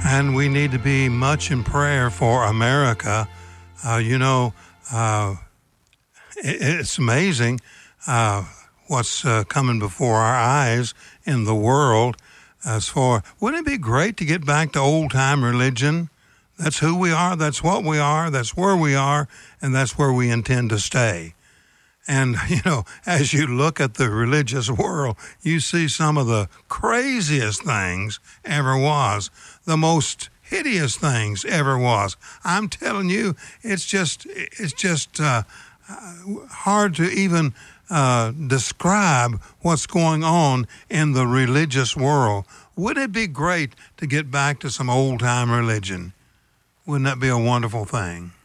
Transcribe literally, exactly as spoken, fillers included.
And we need to be much in prayer for America. Uh, you know, uh, it, it's amazing uh, what's uh, coming before our eyes in the world. As for, wouldn't it be great to get back to old-time religion? That's who we are, that's what we are, that's where we are, and that's where we intend to stay. And, you know, as you look at the religious world, you see some of the craziest things ever was, the most hideous things ever was. I'm telling you, it's just, it's just uh, hard to even uh, describe what's going on in the religious world. Wouldn't it be great to get back to some old-time religion? Wouldn't that be a wonderful thing?